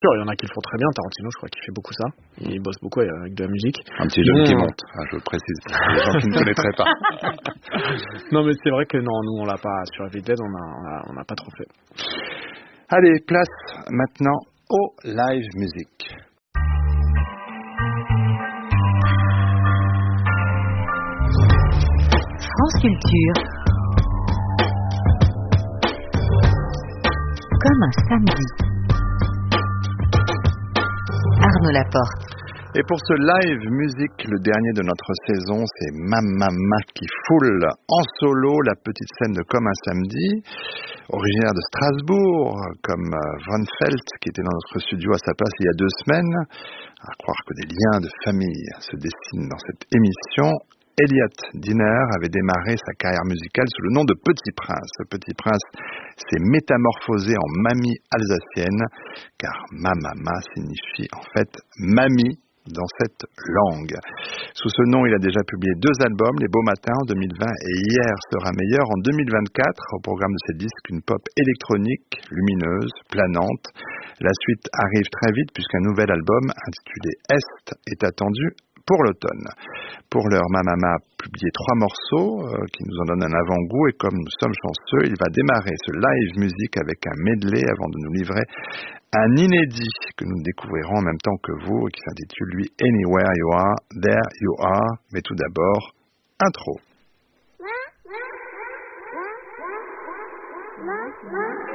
Il y en a qui le font très bien. Tarantino, je crois qu'il fait beaucoup ça. Il bosse beaucoup avec de la musique. Un petit jeune qui monte, je le précise pour les gens qui ne connaîtraient pas. Non, mais c'est vrai que non, nous on l'a pas sur Evil Dead, on n'a pas trop fait. Allez, place maintenant au live music. France Culture. Comme un samedi. Arnaud Laporte. Et pour ce live music, le dernier de notre saison, c'est Mamama qui foule en solo la petite scène de Comme un samedi, originaire de Strasbourg, comme Von Felt qui était dans notre studio à sa place il y a 2 semaines. À croire que des liens de famille se dessinent dans cette émission. Elliot Diner avait démarré sa carrière musicale sous le nom de Petit Prince. Petit Prince s'est métamorphosé en mamie alsacienne, car Mamama signifie en fait mamie dans cette langue. Sous ce nom, il a déjà publié 2 albums, Les Beaux Matins en 2020 et Hier sera meilleur en 2024. Au programme de ces disques, une pop électronique, lumineuse, planante. La suite arrive très vite puisqu'un nouvel album intitulé Est est attendu pour l'automne. Pour l'heure, Mamama a publié 3 morceaux qui nous en donnent un avant-goût et comme nous sommes chanceux, il va démarrer ce live music avec un medley avant de nous livrer un inédit que nous découvrirons en même temps que vous et qui s'intitule lui Anywhere You Are, There You Are. Mais tout d'abord, intro.